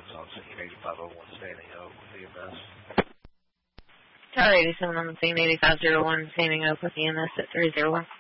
on scene 8501 standing up with EMS. Tower 87 on the scene 8501 standing up with EMS at 301.